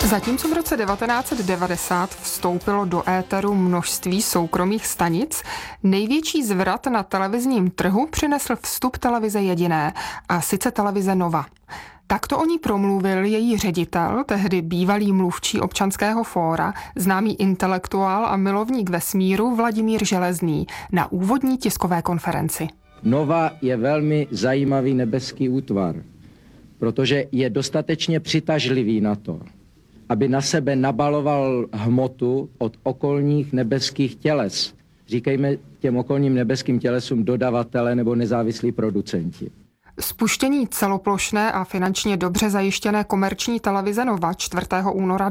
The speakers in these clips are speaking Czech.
Zatímco v roce 1990 vstoupilo do éteru množství soukromých stanic, největší zvrat na televizním trhu přinesl vstup televize jediné, a sice televize Nova. Takto o ní promluvil její ředitel, tehdy bývalý mluvčí Občanského fóra, známý intelektuál a milovník vesmíru Vladimír Železný na úvodní tiskové konferenci. Nova je velmi zajímavý nebeský útvar, protože je dostatečně přitažlivý na to, aby na sebe nabaloval hmotu od okolních nebeských těles. Říkejme těm okolním nebeským tělesům dodavatele nebo nezávislí producenti. Spuštění celoplošné a finančně dobře zajištěné komerční televize Nova 4. února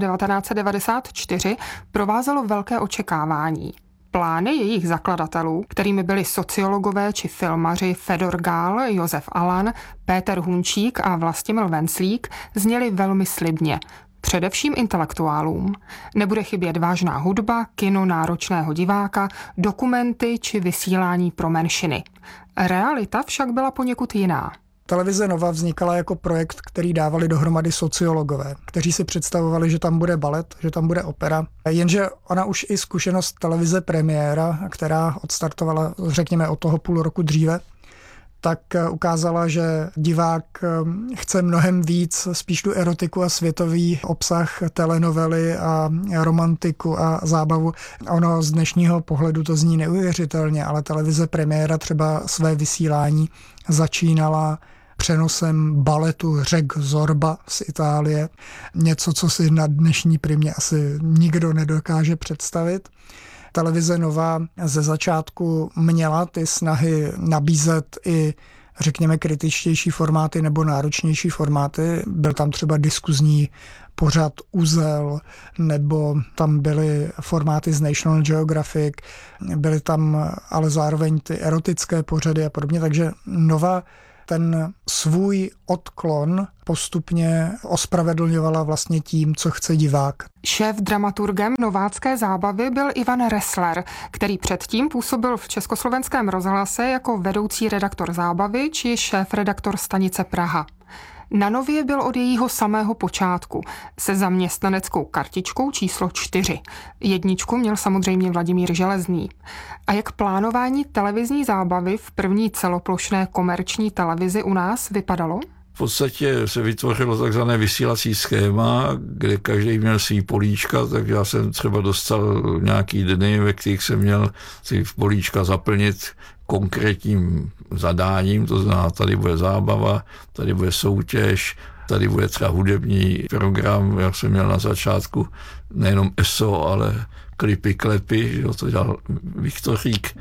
1994 provázelo velké očekávání. Plány jejich zakladatelů, kterými byli sociologové či filmaři Fedor Gál, Josef Alan, Péter Hunčík a Vlastimil Venclík, zněly velmi slibně. Především intelektuálům. Nebude chybět vážná hudba, kino náročného diváka, dokumenty či vysílání pro menšiny. Realita však byla poněkud jiná. Televize Nova vznikala jako projekt, který dávali dohromady sociologové, kteří si představovali, že tam bude balet, že tam bude opera. Jenže ona už i zkušenost televize Premiéra, která odstartovala, řekněme, od toho půl roku dříve, tak ukázala, že divák chce mnohem víc, spíš tu erotiku a světový obsah telenovely a romantiku a zábavu. Ono z dnešního pohledu to zní neuvěřitelně, ale televize Premiéra třeba své vysílání začínala přenosem baletu Řek Zorba z Itálie. Něco, co si na dnešní Primě asi nikdo nedokáže představit. Televize Nova ze začátku měla ty snahy nabízet i, řekněme, kritičtější formáty nebo náročnější formáty. Byl tam třeba diskuzní pořad Uzel, nebo tam byly formáty z National Geographic, byly tam ale zároveň ty erotické pořady a podobně, takže Nova ten svůj odklon postupně ospravedlňovala vlastně tím, co chce divák. Šéf dramaturgem novácké zábavy byl Ivan Ressler, který předtím působil v Československém rozhlase jako vedoucí redaktor zábavy či šéf-redaktor stanice Praha. Na Nově byl od jejího samého počátku se zaměstnaneckou kartičkou číslo 4. Jedničku měl samozřejmě Vladimír Železný. A jak plánování televizní zábavy v první celoplošné komerční televizi u nás vypadalo? V podstatě se vytvořilo takzvané vysílací schéma, kde každý měl svý políčka, takže já jsem třeba dostal nějaký dny, ve kterých jsem měl si políčka zaplnit konkrétním zadáním, to znamená, tady bude zábava, tady bude soutěž, tady bude třeba hudební program, já jsem měl na začátku nejenom ESO, ale klipy, klepy, to dělal Viktorík,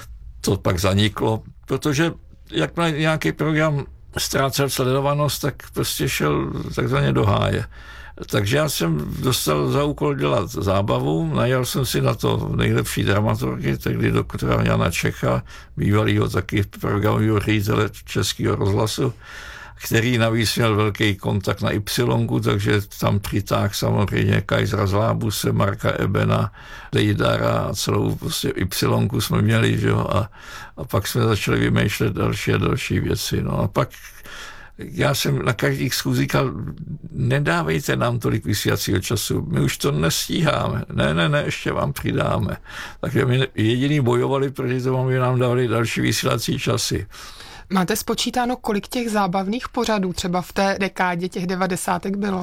to pak zaniklo, protože jak nějaký program ztrácel sledovanost, tak prostě šel takzvaně do háje. Takže já jsem dostal za úkol dělat zábavu, najal jsem si na to nejlepší dramaturgy, tehdy doktora Jana Čecha, bývalýho taky programového ředitele Českého rozhlasu, který navíc měl velký kontakt na Y, takže tam přitáhl samozřejmě Kajzra z Lábuse, Marka Ebena, Dejdara a celou prostě Y jsme měli, že jo, a pak jsme začali vymýšlet další a další věci. No a pak já jsem na každých schůzích říkal, nedávejte nám tolik vysílacího času, my už to nestíháme. Ne, ještě vám přidáme. Takže my jediný bojovali proti tomu, aby nám dávali další vysílací časy. Máte spočítáno, kolik těch zábavných pořadů třeba v té dekádě těch 90. bylo?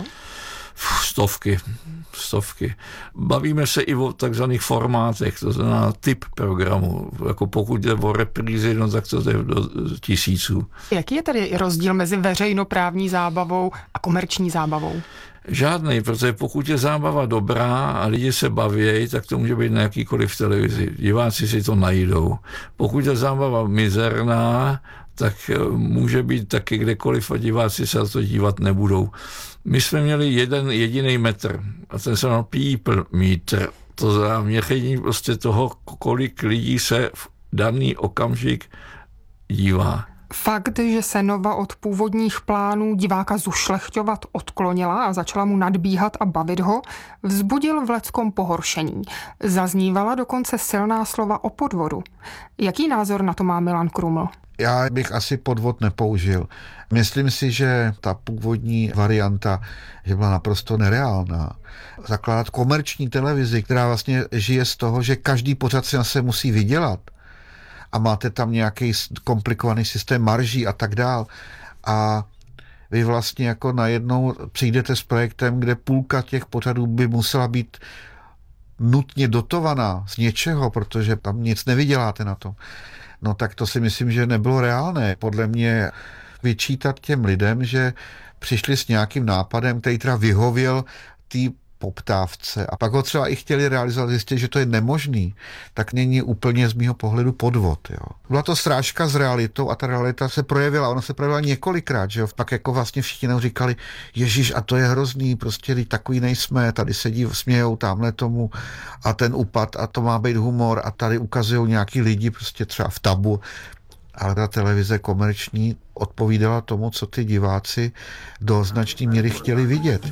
Stovky. Bavíme se i o takzvaných formátech, to znamená typ programu. Jako pokud jde o reprízy, no tak to jde do tisíců. Jaký je tady rozdíl mezi veřejnoprávní zábavou a komerční zábavou? Žádnej, protože pokud je zábava dobrá a lidi se baví, tak to může být na jakýkoliv televizi. Diváci si to najdou. Pokud je zábava mizerná, tak může být taky kdekoliv a diváci se na to dívat nebudou. My jsme měli jeden jediný metr a ten se jmenoval people meter. To znamená měření prostě toho, kolik lidí se v daný okamžik dívá. Fakt, že se Nova od původních plánů diváka zušlechťovat odklonila a začala mu nadbíhat a bavit ho, vzbudil v leckom pohoršení. Zaznívala dokonce silná slova o podvodu. Jaký názor na to má Milan Kruml? Já bych asi podvod nepoužil. Myslím si, že ta původní varianta že byla naprosto nereálná. Zakládat komerční televizi, která vlastně žije z toho, že každý pořad si na se musí vydělat a máte tam nějaký komplikovaný systém marží a tak dál. A vy vlastně jako najednou přijdete s projektem, kde půlka těch pořadů by musela být nutně dotovaná z něčeho, protože tam nic nevyděláte na tom. No tak to si myslím, že nebylo reálné. Podle mě vyčítat těm lidem, že přišli s nějakým nápadem, který teda vyhověl té poptávce a pak ho třeba i chtěli realizovat, zjistit, že to je nemožný, tak není úplně z mýho pohledu podvod. Jo. Byla to srážka s realitou a ta realita se projevila, ona se projevila několikrát, že jo. Pak jako vlastně všichni nám říkali, ježiš, a to je hrozný, prostě takový nejsme, tady sedí, smějou tamhle tomu a ten upad a to má být humor a tady ukazují nějaký lidi prostě třeba v tabu. Ale ta televize komerční odpovídala tomu, co ty diváci do značné míry chtěli vidět.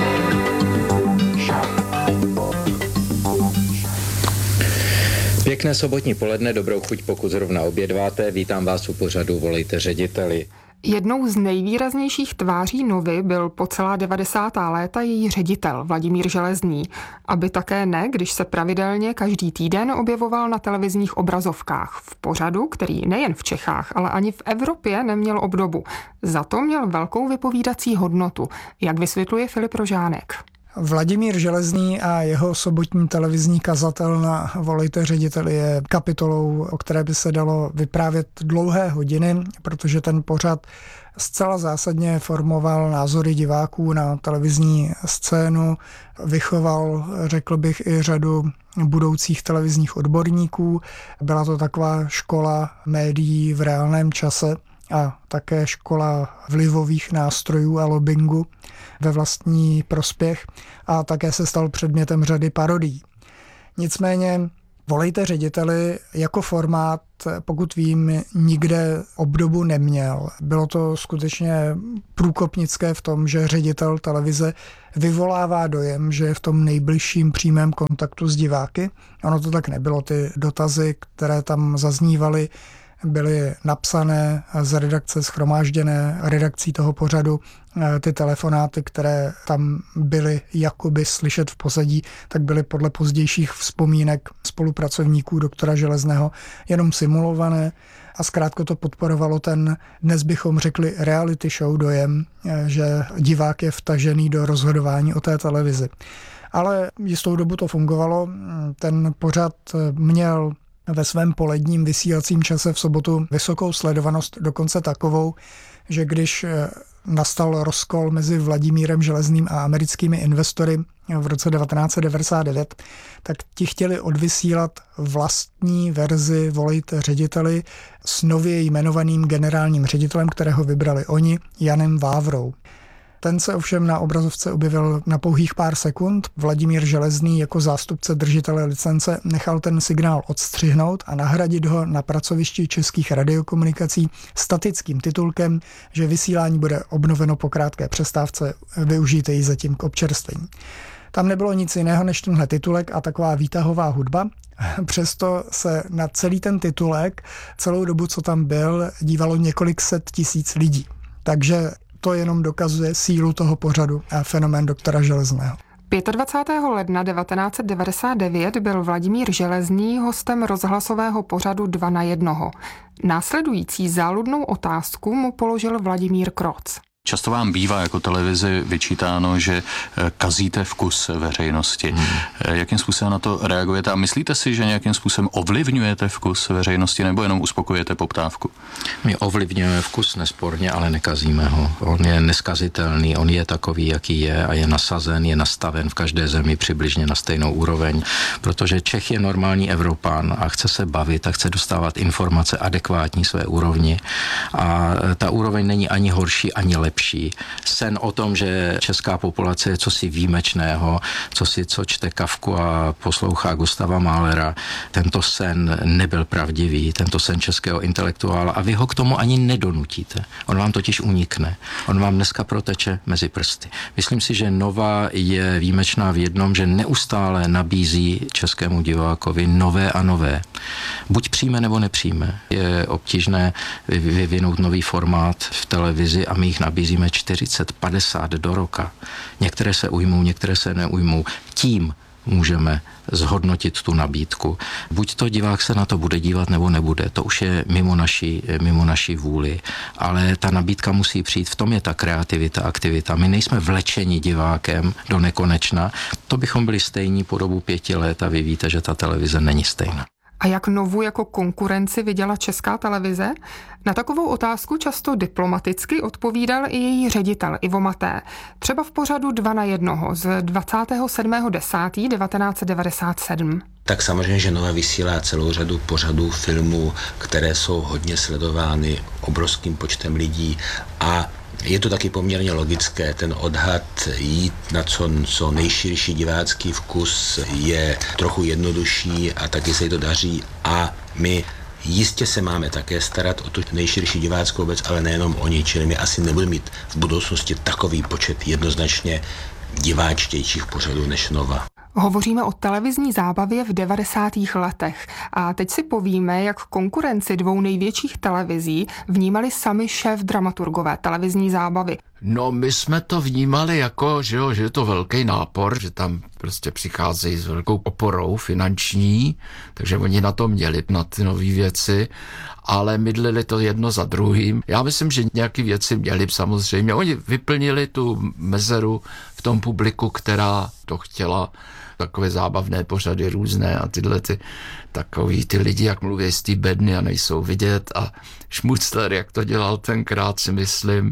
Pěkné sobotní poledne, dobrou chuť, pokud zrovna obědváte. Vítám vás u pořadu Volejte řediteli. Jednou z nejvýraznějších tváří Novy byl po celá 90. léta její ředitel Vladimír Železný, aby také ne, když se pravidelně každý týden objevoval na televizních obrazovkách v pořadu, který nejen v Čechách, ale ani v Evropě neměl obdobu. Za to měl velkou vypovídací hodnotu, jak vysvětluje Filip Rožánek. Vladimír Železný a jeho sobotní televizní kazatel na Volejte řediteli je kapitolou, o které by se dalo vyprávět dlouhé hodiny, protože ten pořad zcela zásadně formoval názory diváků na televizní scénu, vychoval, řekl bych, i řadu budoucích televizních odborníků. Byla to taková škola médií v reálném čase a také škola vlivových nástrojů a lobbingu ve vlastní prospěch a také se stal předmětem řady parodií. Nicméně Volejte řediteli jako formát, pokud vím, nikde obdobu neměl. Bylo to skutečně průkopnické v tom, že ředitel televize vyvolává dojem, že je v tom nejbližším přímém kontaktu s diváky. Ono to tak nebylo. Ty dotazy, které tam zaznívaly, byly napsané z redakce, shromážděné redakcí toho pořadu. Ty telefonáty, které tam byly jakoby slyšet v pozadí, tak byly podle pozdějších vzpomínek spolupracovníků doktora Železného jenom simulované a zkrátka to podporovalo ten, dnes bychom řekli, reality show dojem, že divák je vtažený do rozhodování o té televizi. Ale jistou dobu to fungovalo, ten pořad měl ve svém poledním vysílacím čase v sobotu vysokou sledovanost, dokonce takovou, že když nastal rozkol mezi Vladimírem Železným a americkými investory v roce 1999, tak ti chtěli odvysílat vlastní verzi Volejte řediteli s nově jmenovaným generálním ředitelem, kterého vybrali oni, Janem Vávrou. Ten se ovšem na obrazovce objevil na pouhých pár sekund. Vladimír Železný jako zástupce držitele licence nechal ten signál odstřihnout a nahradit ho na pracovišti Českých radiokomunikací statickým titulkem, že vysílání bude obnoveno po krátké přestávce, využijte ji zatím k občerstvení. Tam nebylo nic jiného než tenhle titulek a taková výtahová hudba. Přesto se na celý ten titulek, celou dobu, co tam byl, dívalo několik set tisíc lidí. Takže to jenom dokazuje sílu toho pořadu a fenomén doktora Železného. 25. ledna 1999 byl Vladimír Železný hostem rozhlasového pořadu 2 na 1. Následující záludnou otázku mu položil Vladimír Kroc. Často vám bývá jako televizi vyčítáno, že kazíte vkus veřejnosti. Jakým způsobem na to reagujete a myslíte si, že nějakým způsobem ovlivňujete vkus veřejnosti nebo jenom uspokojujete poptávku? My ovlivňujeme vkus nesporně, ale nekazíme ho. On je neskazitelný, on je takový, jaký je a je nasazen, je nastaven v každé zemi přibližně na stejnou úroveň, protože Čech je normální Evropan a chce se bavit a chce dostávat informace adekvátní své úrovni a ta úroveň není ani horší, ani lepší lepší. Sen o tom, že česká populace je cosi výjimečného, co čte Kafku a poslouchá Gustava Mahlera, tento sen nebyl pravdivý, tento sen českého intelektuála a vy ho k tomu ani nedonutíte. On vám totiž unikne. On vám dneska proteče mezi prsty. Myslím si, že Nova je výjimečná v jednom, že neustále nabízí českému divákovi nové a nové. Buď přijme nebo nepřijme. Je obtížné vyvinout nový formát v televizi a my jich nabízíme 40, 50 do roka. Některé se ujmou, některé se neujmou. Tím můžeme zhodnotit tu nabídku. Buď to divák se na to bude dívat, nebo nebude. To už je mimo naší vůli. Ale ta nabídka musí přijít. V tom je ta kreativita, aktivita. My nejsme vlečeni divákem do nekonečna. To bychom byli stejní po dobu 5 let a vy víte, že ta televize není stejná. A jak Novu jako konkurenci viděla Česká televize? Na takovou otázku často diplomaticky odpovídal i její ředitel Ivo Maté. Třeba v pořadu 2 na 1 z 27.10.1997. Tak samozřejmě, že Nova vysílá celou řadu pořadů, filmů, které jsou hodně sledovány obrovským počtem lidí a je to taky poměrně logické, ten odhad jít na co nejširší divácký vkus je trochu jednodušší a taky se jí to daří a my jistě se máme také starat o tu nejširší diváckou obec, ale nejenom o ní, čili my asi nebudeme mít v budoucnosti takový počet jednoznačně diváčtějších pořadů než Nova. Hovoříme o televizní zábavě v 90. letech a teď si povíme, jak konkurenci 2 největších televizí vnímali sami šéf dramaturgové televizní zábavy. No, my jsme to vnímali jako, že je to velký nápor, že tam prostě přicházejí s velkou oporou finanční, takže oni na to měli, na ty nové věci, ale mydlili to jedno za druhým. Já myslím, že nějaké věci měli samozřejmě. Oni vyplnili tu mezeru v tom publiku, která to chtěla, takové zábavné pořady různé a tyhle takový ty lidi, jak mluví z té bedny a nejsou vidět a Šmucler, jak to dělal tenkrát, si myslím.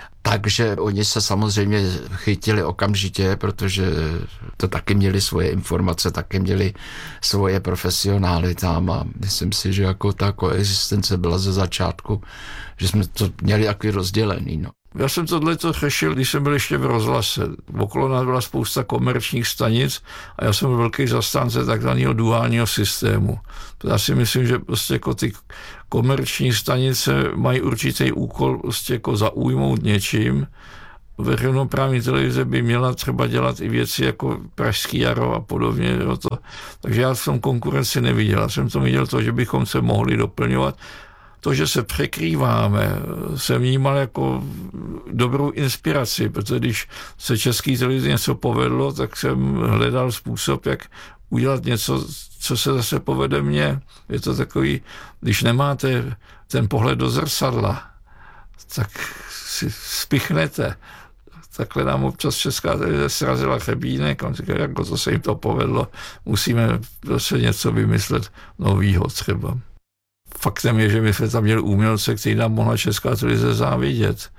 Takže oni se samozřejmě chytili okamžitě, protože to taky měli svoje informace, taky měli svoje profesionály tam a myslím si, že jako ta koexistence byla ze začátku, že jsme to měli takový rozdělený. No. Já jsem tohleto řešil, když jsem byl ještě v rozhlase. Okolo nás byla spousta komerčních stanic a já jsem byl velký zastánce takzvaného duálního systému. Já si myslím, že prostě jako ty komerční stanice mají určitý úkol prostě jako zaujmout něčím. Veřejnoprávní televize by měla třeba dělat i věci jako Pražský jaro a podobně. Takže já v tom konkurenci neviděl. Já jsem to viděl to, že bychom se mohli doplňovat. To, že se překrýváme, jsem vnímal jako dobrou inspiraci, protože když se České televizi něco povedlo, tak jsem hledal způsob, jak udělat něco, co se zase povede mně. Je to takový, když nemáte ten pohled do zrcadla, tak si spichnete. Takhle nám občas Česká televize srazila chebínek, on říkal, jako to se jim to povedlo, musíme zase něco vymyslet novýho třeba. Faktem je, že my jsme tam měli umělce, který nám mohla Česká televize závidět.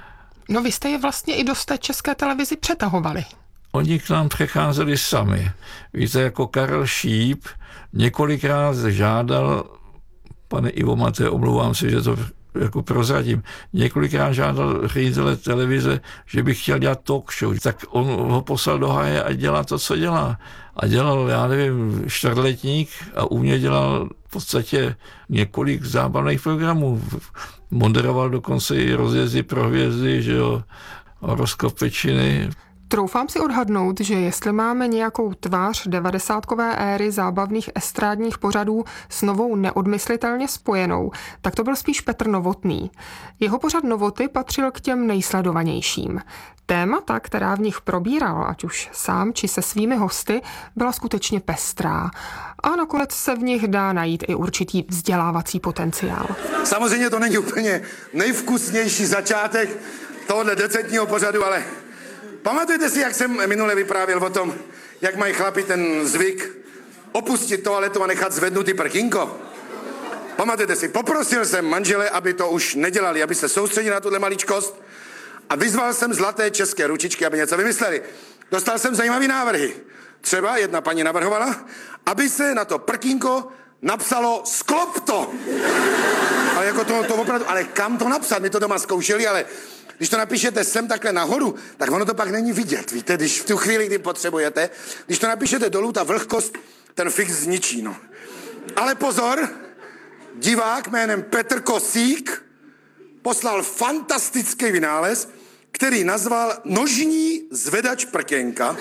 No vy jste je vlastně i do té České televizi přetahovali. Oni k nám přecházeli sami. Víte, jako Karel Šíp několikrát žádal, pane Ivo Maté, omlouvám se, že to jako prozradím, několikrát žádal ředitele televize, že by chtěl dělat talk show. Tak on ho poslal do háje a dělá to, co dělá. A dělal, já nevím, čtvrtletník a u mě dělal v podstatě několik zábavných programů. Moderoval dokonce i rozjezdy pro hvězdy, že jo, horoskopečiny. Troufám si odhadnout, že jestli máme nějakou tvář 90kové éry zábavných estrádních pořadů s Novou neodmyslitelně spojenou, tak to byl spíš Petr Novotný. Jeho pořad Novoty patřil k těm nejsledovanějším. Témata, která v nich probíral, ať už sám či se svými hosty, byla skutečně pestrá. A nakonec se v nich dá najít i určitý vzdělávací potenciál. Samozřejmě to není úplně nejvkusnější začátek tohohle decentního pořadu, ale pamatujete si, jak jsem minule vyprávěl o tom, jak mají chlapi ten zvyk opustit toaletu a nechat zvednutý prkínko? Pamatujete si, poprosil jsem manžele, aby to už nedělali, aby se soustředili na tuhle maličkost a vyzval jsem zlaté české ručičky, aby něco vymysleli. Dostal jsem zajímavý návrhy. Třeba jedna paní navrhovala, aby se na to prkínko napsalo sklop to. Ale jako to opravdu, ale kam to napsat? My to doma zkoušeli, ale když to napíšete sem takhle nahoru, tak ono to pak není vidět, víte, když v tu chvíli, kdy potřebujete, když to napíšete dolů, ta vlhkost ten fix zničí, no. Ale pozor, divák jménem Petr Kosík poslal fantastický vynález, který nazval nožní zvedač prkénka.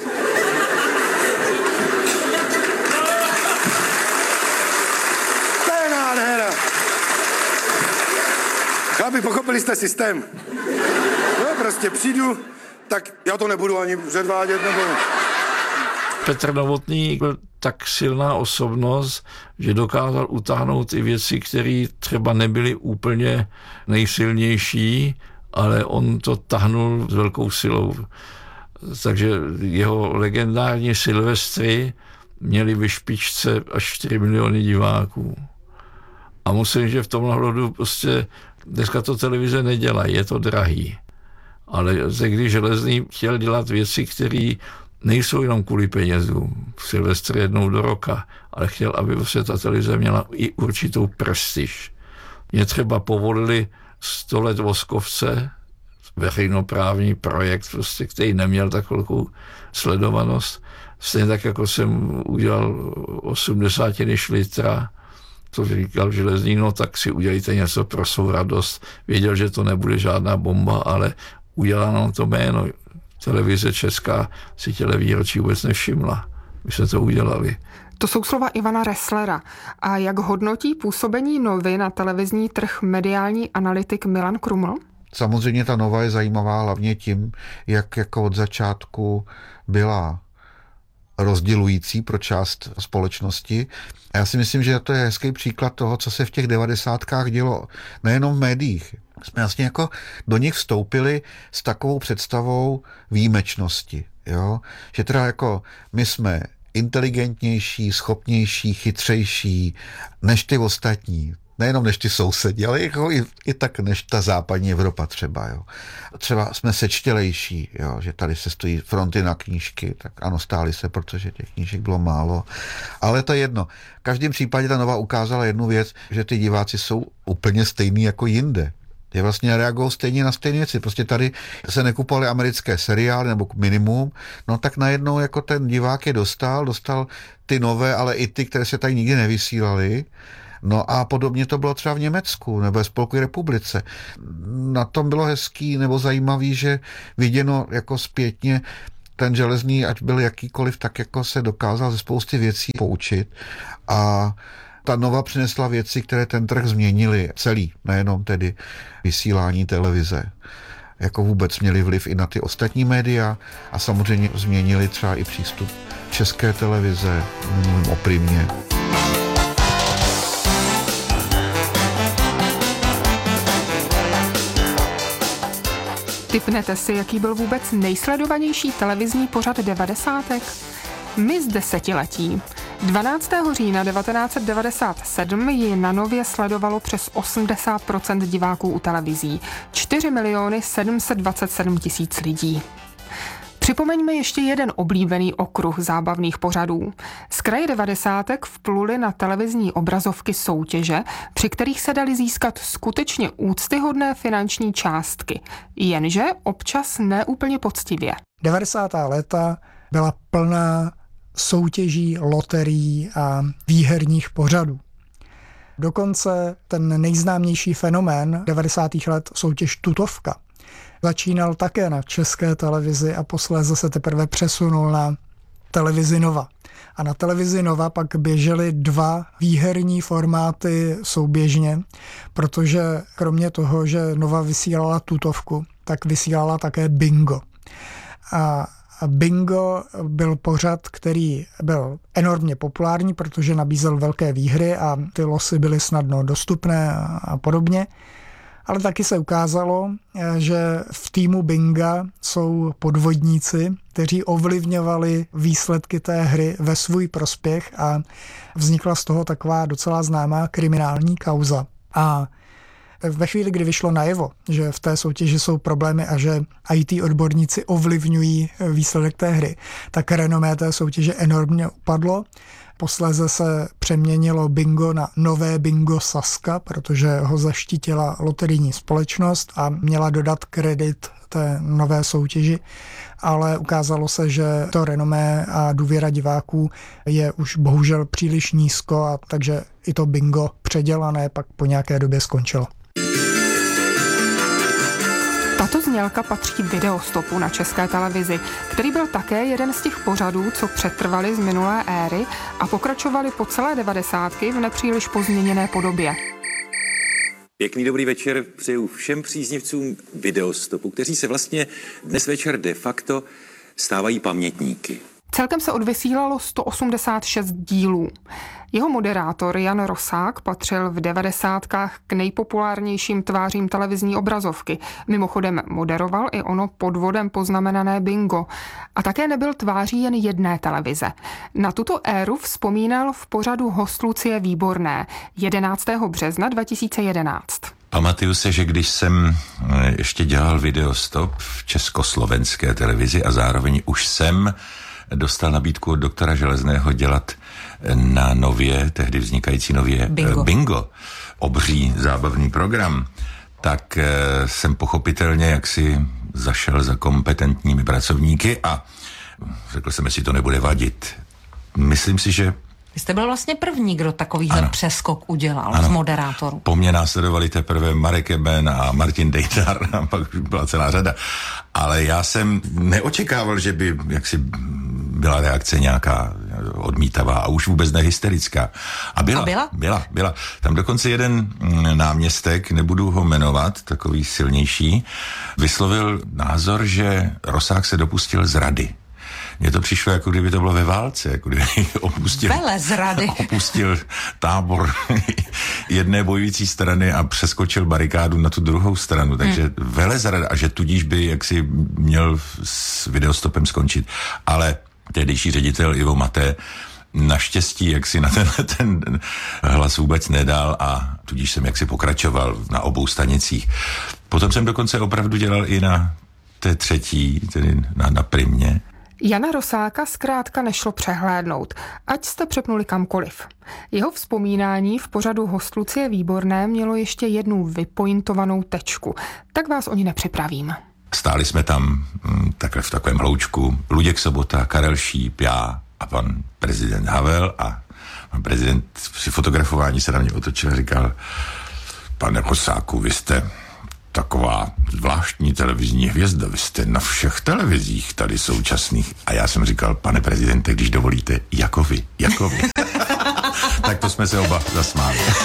To je nádhera. Chlapi, pochopili jste systém? No, prostě přijdu, tak já to nebudu ani předvádět, nebo... Petr Novotný byl tak silná osobnost, že dokázal utáhnout i věci, které třeba nebyly úplně nejsilnější, ale on to tahnul s velkou silou. Takže jeho legendární Silvestry měly ve špičce až 4 miliony diváků. A musím, že v tomhle hledu prostě dneska to televize nedělají, je to drahý. Ale když Železný chtěl dělat věci, které nejsou jenom kvůli penězům, Silvestr jednou do roka, ale chtěl, aby vlastně ta televize měla i určitou prestiž. Mě třeba povolili 100 let Voskovce, veřejnoprávní projekt, prostě, který neměl takovou sledovanost. Stejně tak, jako jsem udělal 80 Šlitra, to říkal Železný, no tak si udělejte něco pro svou radost. Věděl, že to nebude žádná bomba, ale udělal nám to jméno. Televize Česká si těle výročí vůbec nevšimla. My jsme to udělali. To jsou slova Ivana Resslera. A jak hodnotí působení Novy na televizní trh mediální analytik Milan Kruml? Samozřejmě ta Nova je zajímavá hlavně tím, jak jako od začátku byla rozdělující pro část společnosti. A já si myslím, že to je hezký příklad toho, co se v těch 90kách dělo nejenom v médiích. Jsme vlastně jako do nich vstoupili s takovou představou výjimečnosti. Jo? Že teda jako my jsme inteligentnější, schopnější, chytřejší než ty ostatní. Nejenom než ty sousedi, ale jako i tak než ta západní Evropa třeba. Jo. Třeba jsme sečtělejší, jo, že tady se stojí fronty na knížky, tak ano, stály se, protože těch knížek bylo málo. Ale to je jedno. V každém případě ta Nova ukázala jednu věc, že ty diváci jsou úplně stejný jako jinde. Je vlastně reagují stejně na stejné věci. Prostě tady se nekupovaly americké seriály nebo minimum, no tak najednou jako ten divák je dostal ty nové, ale i ty, které se tady nikdy nevysílaly. No a podobně to bylo třeba v Německu nebo ve Spolkové republice. Na tom bylo hezký nebo zajímavý, že viděno jako zpětně ten Železný, ať byl jakýkoliv, tak jako se dokázal ze spousty věcí poučit a ta Nova přinesla věci, které ten trh změnily celý, nejenom tedy vysílání televize. Jako vůbec měli vliv i na ty ostatní média a samozřejmě změnili třeba i přístup České televize, mluvím o Primě. Tipnete si, jaký byl vůbec nejsledovanější televizní pořad 90. My z desetiletí. 12. října 1997 ji na Nově sledovalo přes 80% diváků u televizí. 4 727 000 lidí. Připomeňme ještě jeden oblíbený okruh zábavných pořadů. Z kraje 90. vpluly na televizní obrazovky soutěže, při kterých se daly získat skutečně úctyhodné finanční částky, jenže občas neúplně poctivě. 90. léta byla plná soutěží, loterií a výherních pořadů. Dokonce ten nejznámější fenomén 90. let, soutěž Tutovka, začínal také na České televizi a posléze se teprve přesunul na televizi Nova. A na televizi Nova pak běžely 2 výherní formáty souběžně, protože kromě toho, že Nova vysílala Tutovku, tak vysílala také Bingo. A Bingo byl pořad, který byl enormně populární, protože nabízel velké výhry a ty losy byly snadno dostupné a podobně. Ale taky se ukázalo, že v týmu Binga jsou podvodníci, kteří ovlivňovali výsledky té hry ve svůj prospěch a vznikla z toho taková docela známá kriminální kauza. A Ve chvíli, kdy vyšlo najevo, že v té soutěži jsou problémy a že IT odborníci ovlivňují výsledek té hry, tak renomé té soutěže enormně upadlo. Posléze se přeměnilo bingo na nové bingo Sazka, protože ho zaštítila loterijní společnost a měla dodat kredit té nové soutěži, ale ukázalo se, že to renomé a důvěra diváků je už bohužel příliš nízko, a takže i to bingo předělané pak po nějaké době skončilo. Tato znělka patří Videostopu na České televizi, který byl také jeden z těch pořadů, co přetrvali z minulé éry a pokračovali po celé 90. v nepříliš pozměněné podobě. Pěkný dobrý večer přeju všem příznivcům Videostopu, kteří se vlastně dnes večer de facto stávají pamětníky. Celkem se odvysílalo 186 dílů. Jeho moderátor Jan Rosák patřil v 90kách k nejpopulárnějším tvářím televizní obrazovky. Mimochodem moderoval i ono podvodem poznamenané bingo. A také nebyl tváří jen jedné televize. Na tuto éru vzpomínal v pořadu host Lucie Výborné 11. března 2011. Pamatuju se, že když jsem ještě dělal Videostop v československé televizi a zároveň už jsem dostal nabídku od doktora Železného dělat na nově, tehdy vznikající nově bingo, obří zábavný program, tak jsem pochopitelně jaksi zašel za kompetentními pracovníky a řekl jsem, jestli to nebude vadit. Myslím si, že vy jste byl vlastně první, kdo takovýhle přeskok udělal z moderátoru. Po mně následovali teprve Marek Eben a Martin Dejtar a pak byla celá řada. Ale já jsem neočekával, že by jaksi byla reakce nějaká odmítavá a už vůbec nehysterická. A byla. Tam dokonce jeden náměstek, nebudu ho jmenovat, takový silnější, vyslovil názor, že Rosák se dopustil zrady. Mně to přišlo, jako kdyby to bylo ve válce, jako kdyby opustil tábor jedné bojující strany a přeskočil barikádu na tu druhou stranu. Takže velezrada, a že tudíž by jaksi měl s Videostopem skončit. Ale tehdejší ředitel Ivo Maté naštěstí jaksi na ten hlas vůbec nedal a tudíž jsem jaksi pokračoval na obou stanicích. Potom jsem dokonce opravdu dělal i na té třetí, tedy na Primě. Jana Rosáka zkrátka nešlo přehlédnout, ať jste přepnuli kamkoliv. Jeho vzpomínání v pořadu host Lucie Výborné mělo ještě jednu vypointovanou tečku, tak vás o ní nepřipravím. Stáli jsme tam takhle v takovém hloučku, Luděk Sobota, Karel Šíp, já a pan prezident Havel, a pan prezident při fotografování se na mě otočil a říkal: pane Rosáku, vy jste taková zvláštní televizní hvězda, vy jste na všech televizích tady současných. A já jsem říkal: pane prezidente, když dovolíte, jako vy. Tak to jsme se oba zasmáli.